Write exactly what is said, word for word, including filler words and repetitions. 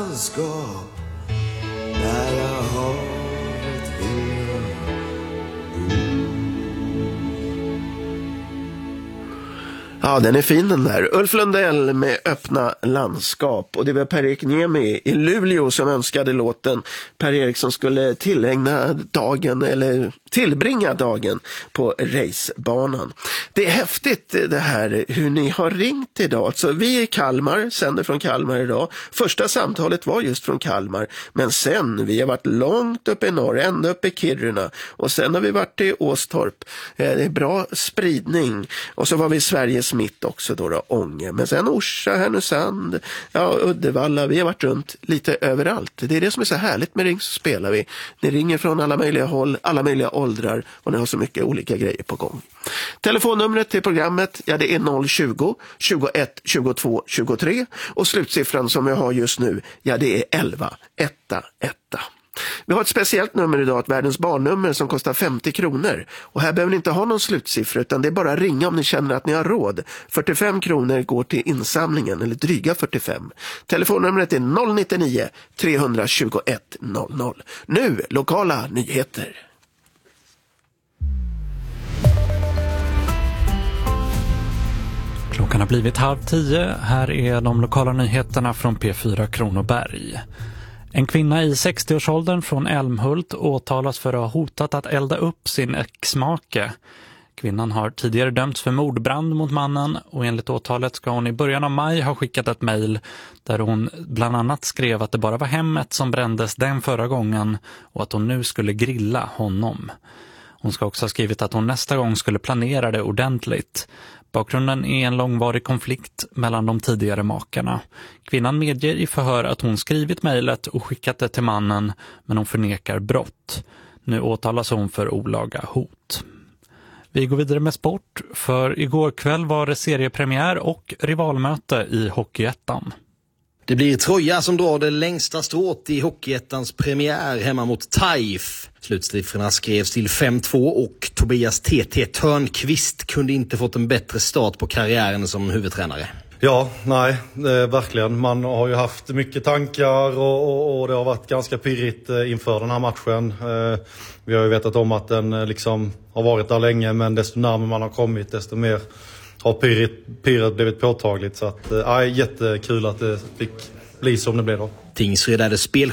landskap nära havet vill jag bo. Ja, den är fin den där. Ulf Lundell med Öppna landskap. Och det var Per-Erik Niemi i Luleå som önskade låten. Per-Erik som skulle tillägna dagen eller tillbringa dagen på racebanan. Det är häftigt det här hur ni har ringt idag. Alltså, vi är i Kalmar, sänder från Kalmar idag. Första samtalet var just från Kalmar. Men sen, vi har varit långt upp i norr, ända upp i Kiruna. Och sen har vi varit i Åstorp. Det är bra spridning. Och så var vi i Sveriges mitt också då, då Ånge. Men sen Orsa, Härnösand, ja, Uddevalla. Vi har varit runt lite överallt. Det är det som är så härligt med Ring så spelar vi. Ni ringer från alla möjliga håll, alla möjliga åldrar och ni har så mycket olika grejer på gång. Telefonnumret till programmet, ja det är noll tjugo, tjugoett, tjugotvå, tjugotre och slutsiffran som jag har just nu, ja det är elva, etta, etta. Vi har ett speciellt nummer idag, ett världens barnnummer som kostar femtio kronor. Och här behöver ni inte ha någon slutsiffra utan det är bara ringa om ni känner att ni har råd. fyrtiofem kronor går till insamlingen, eller dryga fyrtiofem. Telefonnumret är noll nittionio, tre tjugoett, noll noll. Nu, lokala nyheter. Klockan har blivit halv tio. Här är de lokala nyheterna från P fyra Kronoberg. En kvinna i sextioårsåldern från Älmhult åtalas för att ha hotat att elda upp sin exmake. Kvinnan har tidigare dömts för mordbrand mot mannen och enligt åtalet ska hon i början av maj ha skickat ett mejl där hon bland annat skrev att det bara var hemmet som brändes den förra gången och att hon nu skulle grilla honom. Hon ska också ha skrivit att hon nästa gång skulle planera det ordentligt. Bakgrunden är en långvarig konflikt mellan de tidigare makarna. Kvinnan medger i förhör att hon skrivit mejlet och skickat det till mannen, men hon förnekar brott. Nu åtalas hon för olaga hot. Vi går vidare med sport, för igår kväll var det seriepremiär och rivalmöte i Hockeyettan. Det blir Troja som drar det längsta strået i Hockeyettans premiär hemma mot Taif. Slutsiffrorna skrevs till fem två och Tobias T T Törnqvist kunde inte fått en bättre start på karriären som huvudtränare. Ja, nej, det verkligen. Man har ju haft mycket tankar och, och, och det har varit ganska pirrigt inför den här matchen. Eh, vi har ju vetat om att den liksom har varit där länge, men desto närmare man har kommit, desto mer har pirret, pirret blivit påtagligt. Så att, äh, jättekul att det fick bli som det blev då. Tingsryd är det spel